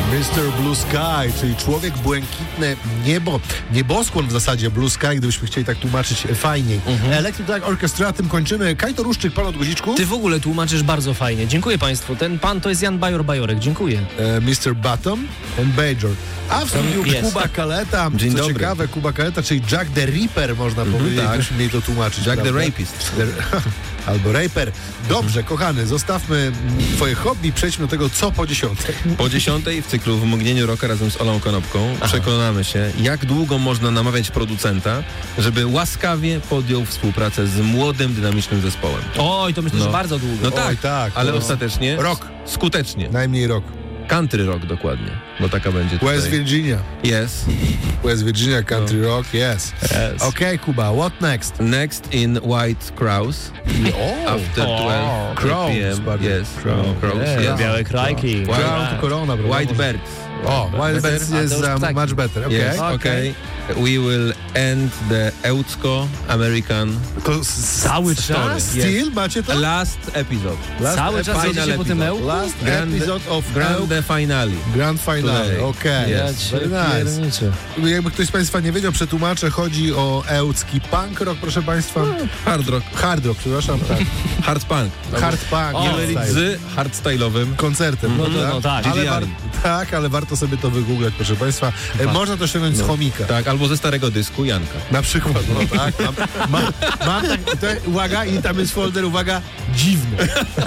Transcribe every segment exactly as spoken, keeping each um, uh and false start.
mister Blue Sky, czyli człowiek błękitne niebo, nieboskłon w zasadzie Blue Sky, gdybyśmy chcieli tak tłumaczyć fajniej. Mhm. Electric Light Orchestra, tym kończymy. Kajto Ruszczyk, pan od guziczku. Ty w ogóle tłumaczysz bardzo fajnie. Dziękuję państwu. Ten pan to jest Jan Bajor-Bajorek. Dziękuję. E, mister Bottom and Bajor. A w studiu Yes. Kuba Kaleta. Dzień Co dobry. ciekawe, Kuba Kaleta, czyli Jack the Ripper, można Mhm, powiedzieć, tak. gdybyśmy mieli to tłumaczyć. Jack prawda? the Rapist. Albo Raper. Dobrze, kochany, zostawmy twoje hobby, przejdźmy do tego, co po dziesiątej. Po dziesiątej w cyklu W mgnieniu roka razem z Olą Konopką Aha. przekonamy się, jak długo można namawiać producenta, żeby łaskawie podjął współpracę z młodym, dynamicznym zespołem. Oj, to myślę, No. że bardzo długo. No tak, Oj, tak, ale no. ostatecznie Rok. skutecznie. Najmniej rok. Country rock dokładnie, bo taka będzie tutaj. West Virginia. Yes. West Virginia Country No. Rock, yes. Yes. Okej, Kuba, what next? Next in White Crows. O, After O, twelve Crows, p m. bardziej. Yes. Crows. No, Crows. Yes. Yes. Białe krajki. Wow. Crown to Corona, prawda? White Może- Birds. O, Wild Better? Birds A, jest to już um, ptaki. much better, okej. Yes, okay. We will end the Eutsko American To s- Cały s- czas? Still macie to? last episode. Last Cały czas episode- jedziecie po tym episode. ełku? Last Grand- episode of Grande finale. Grand Finale, Today. okej. Ja Yes, cię very nice. pierniczę. Jakby ktoś z państwa nie wiedział, przetłumaczę, chodzi o ełcki punk rock, proszę państwa. Hard rock. Hard rock, przepraszam, tak. Hard punk. Hard punk. O, Nie style. mylić z hardstyle'owym. Koncertem, No prawda? to- no tak. Ale G D R. war- tak, ale warto sobie to wygooglać, proszę państwa. E, można to ściągnąć z chomika. Tak, albo ze starego dysku Janka. Na przykład, no tak. Mam, mam, mam tak, to, uwaga, i tam jest folder, uwaga, dziwny.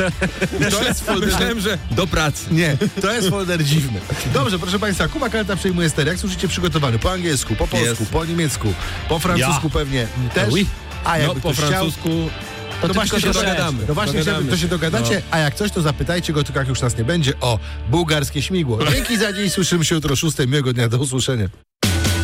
I to jest folder... Myślałem, że do pracy. Nie, to jest folder dziwny. Dobrze, proszę państwa, Kuba Kaleta przejmuje ster. Jak słyszycie, przygotowany po angielsku, po polsku, Jest. po niemiecku, po francusku Ja. pewnie też. Oui. A No, jakby po ktoś chciał, francusku To, to ty właśnie tylko się troszeczkę. dogadamy. to właśnie Dogadamy chciałbym, to się się. dogadacie, No. a jak coś, to zapytajcie go, tylko jak już nas nie będzie, o bułgarskie śmigło. Dzięki za dziś, słyszymy się jutro o szóstej. Miłego dnia, do usłyszenia.